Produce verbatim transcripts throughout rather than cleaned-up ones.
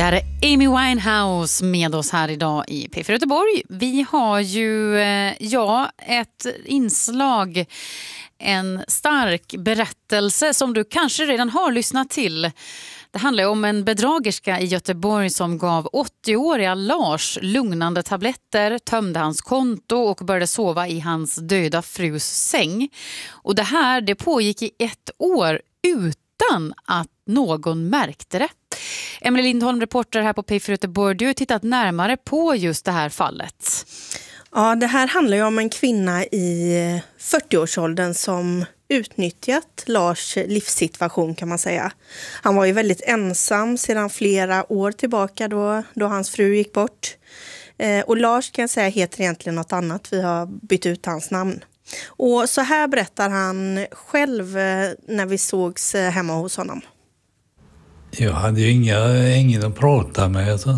Där är Amy Winehouse med oss här idag i P fyra Göteborg. Vi har ju ja, ett inslag, en stark berättelse som du kanske redan har lyssnat till. Det handlar om en bedragerska i Göteborg som gav åttioåriga Lars lugnande tabletter, tömde hans konto och började sova i hans döda frus säng. Och det här det pågick i ett år utan att någon märkte det. Emelie Lindholm, reporter här på P fyra Göteborg, du har tittat närmare på just det här fallet. Ja, det här handlar ju om en kvinna i fyrtioårsåldern som utnyttjat Lars livssituation kan man säga. Han var ju väldigt ensam sedan flera år tillbaka då, då hans fru gick bort. Eh, och Lars kan jag säga heter egentligen något annat, vi har bytt ut hans namn. Och så här berättar han själv eh, när vi sågs eh, hemma hos honom. Jag hade ju inga, ingen att prata med. Så.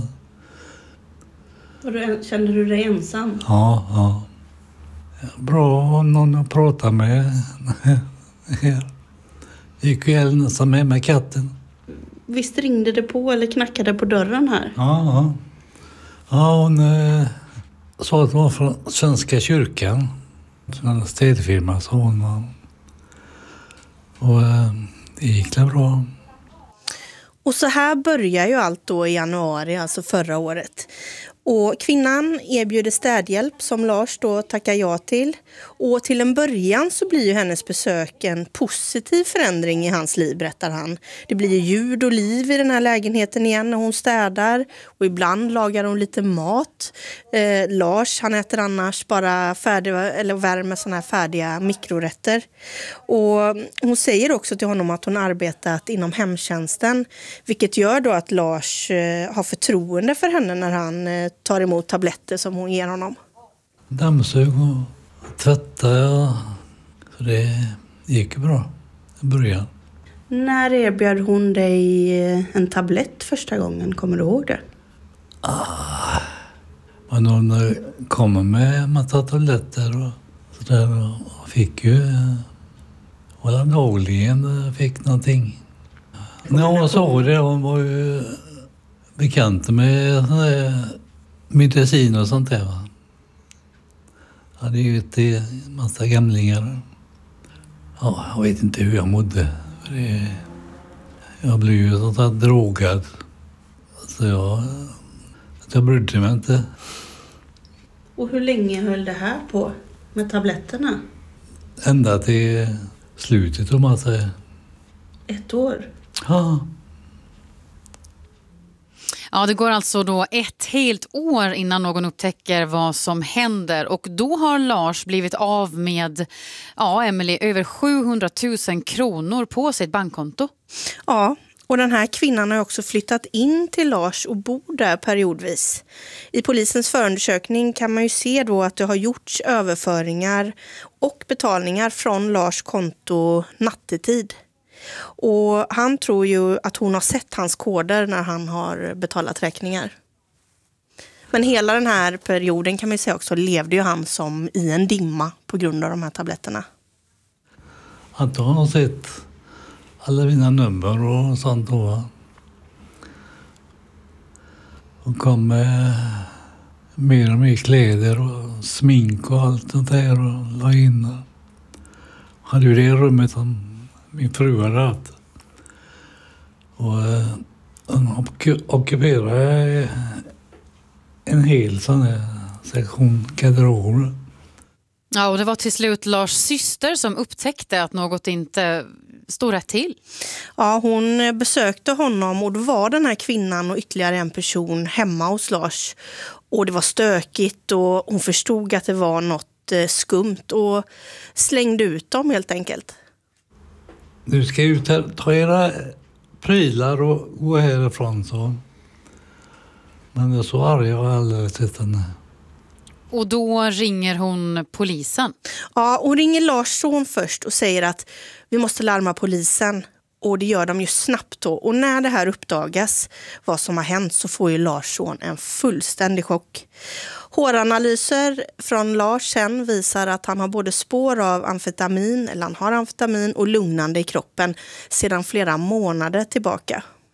Kände du dig ensam? Ja, ja. Bra att ha någon att prata med. Gick ju ensam med med katten. Visst ringde det på eller knackade på dörren här? Ja, ja. Ja, hon eh, sa att hon var från Svenska kyrkan. En städfirma, sa hon. Och eh, det gick väl bra. Och så här börjar ju allt då i januari, alltså förra året. Och kvinnan erbjuder städhjälp som Lars då tackar ja till. Och till en början så blir ju hennes besök en positiv förändring i hans liv, berättar han. Det blir ju ljud och liv i den här lägenheten igen när hon städar. Och ibland lagar hon lite mat. Eh, Lars, han äter annars bara färdiga, eller värmer såna här färdiga mikrorätter. Och hon säger också till honom att hon arbetat inom hemtjänsten. Vilket gör då att Lars eh, har förtroende för henne när han eh, tar emot tabletter som hon ger honom. Dammsug och tvätta, så det gick bra i början. När erbjöd hon dig en tablett första gången, kommer du ihåg det? Ah, men hon kom med en massa tabletter och sådär och fick ju, och dagligen fick någonting. När hon sa det, hon var ju bekant med medicin och sånt där. Jag hade ju ett massa gamlingar. Ja, jag vet inte hur jag mådde. Det, jag blev ju sånt här drogad. Så jag, jag brydde mig inte. Och hur länge höll det här på med tabletterna? Ända till slutet om man säger. Ett år? Ja. Ja, det går alltså då ett helt år innan någon upptäcker vad som händer. Och då har Lars blivit av med, ja Emelie, över sjuhundratusen kronor på sitt bankkonto. Ja, och den här kvinnan har också flyttat in till Lars och bor där periodvis. I polisens förundersökning kan man ju se då att det har gjorts överföringar och betalningar från Lars konto nattetid. Och han tror ju att hon har sett hans koder när han har betalat räkningar. Men hela den här perioden kan man säga också levde ju han som i en dimma på grund av de här tabletterna. Att han har sett alla mina nummer och sånt då. Och kom med mer och mer kläder och smink och allt sånt där och la in. Hade ju det rummet som min fru hade haft. Och hon ockuperade en hel sån här sektion garderober. Ja, och det var till slut Lars syster som upptäckte att något inte stod rätt till. Ja, hon besökte honom och då var den här kvinnan och ytterligare en person hemma hos Lars. Och det var stökigt och hon förstod att det var något skumt och slängde ut dem helt enkelt. Du ska ut här, ta era prylar och gå härifrån, så. Men jag är så arg jag har aldrig sett henne. Och då ringer hon polisen. Ja, hon ringer Lars son först och säger att vi måste larma polisen. Och det gör de ju snabbt då. Och när det här uppdagas vad som har hänt så får ju Lars son en fullständig chock. Håranalyser från Lars sen visar att han har både spår av amfetamin, eller han har amfetamin och lugnande i kroppen sedan flera månader tillbaka.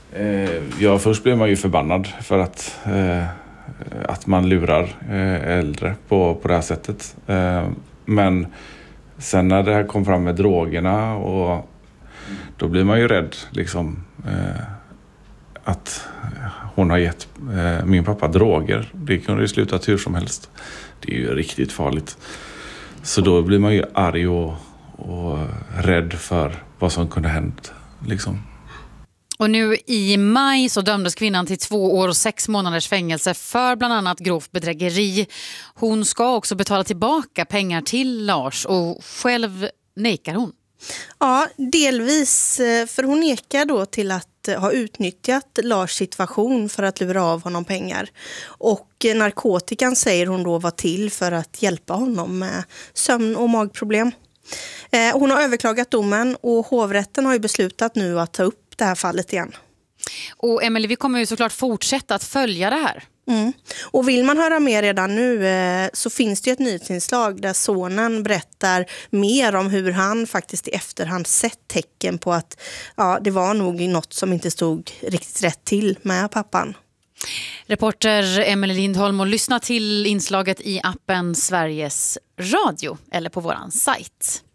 Eh, ja, först blev man ju förbannad för att, eh, att man lurar eh, äldre på, på det här sättet. Eh, men sen när det här kom fram med drogerna, och då blir man ju rädd liksom, eh, att hon har gett eh, min pappa droger. Det kunde ju sluta hur som helst. Det är ju riktigt farligt. Så då blir man ju arg och, och rädd för vad som kunde hänt liksom. Och nu i maj så dömdes kvinnan till två år och sex månaders fängelse för bland annat grovt bedrägeri. Hon ska också betala tillbaka pengar till Lars, och själv nekar hon. Ja, delvis, för hon nekar då till att ha utnyttjat Lars situation för att lura av honom pengar. Och narkotikan säger hon då var till för att hjälpa honom med sömn- och magproblem. Hon har överklagat domen, och hovrätten har ju beslutat nu att ta upp det här fallet igen. Och Emelie, vi kommer ju såklart fortsätta att följa det här. Mm. Och vill man höra mer redan nu eh, så finns det ju ett nyhetsinslag där sonen berättar mer om hur han faktiskt i efterhand sett tecken på att ja, det var nog något som inte stod riktigt rätt till med pappan. Reporter Emelie Lindholm, och lyssna till inslaget i appen Sveriges Radio eller på våran sajt.